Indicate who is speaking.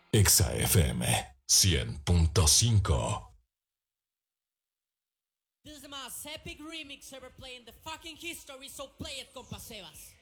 Speaker 1: Exa FM 100.5.
Speaker 2: This is the most epic remix ever played in the fucking history, so play it, compa Sebas.